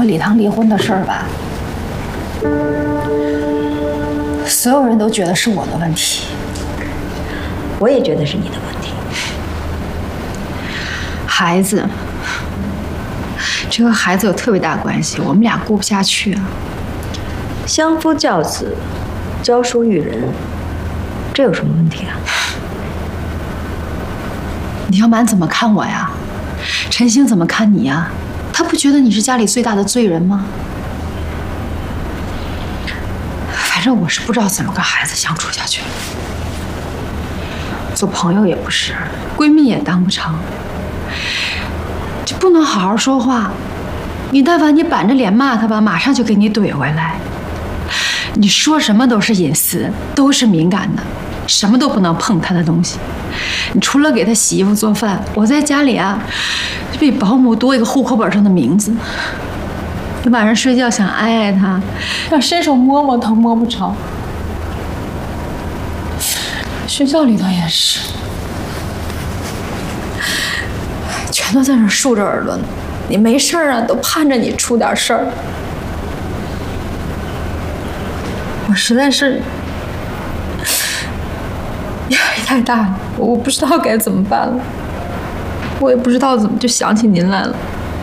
和李唐离婚的事儿吧，所有人都觉得是我的问题， 我也觉得是你的问题。 孩子，这和孩子有特别大关系，我们俩过不下去啊。 相夫教子，教书育人，这有什么问题啊？ 李小满怎么看我呀？陈星怎么看你呀？他不觉得你是家里最大的罪人吗？反正我是不知道怎么跟孩子相处下去，做朋友也不是，闺蜜也当不成，就不能好好说话。你但凡你板着脸骂他吧，马上就给你怼回来。你说什么都是隐私，都是敏感的，什么都不能碰他的东西。你除了给他洗衣服做饭，我在家里啊，就比保姆多一个户口本上的名字。你晚上睡觉想挨挨他，想伸手摸摸他摸不着。学校里头也是，全都在那竖着耳朵呢。你没事儿啊，都盼着你出点事儿。我实在是压力太大了，我不知道该怎么办了，我也不知道怎么就想起您来了。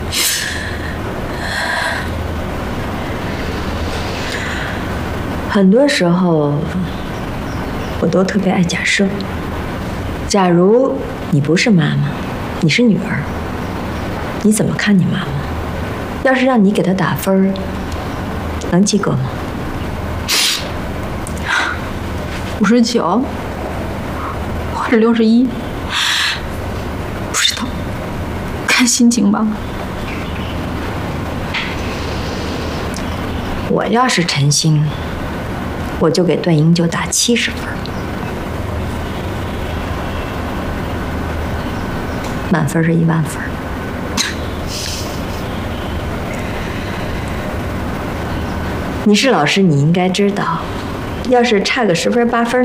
很多时候，我都特别爱假设。假如你不是妈妈，你是女儿，你怎么看你妈妈？要是让你给她打分，能及格吗 ？59，或者61，不知道，看心情吧。 我要是陈星，我就给段英就打70分，满分是10000分。你是老师，你应该知道，要是差个10分8分。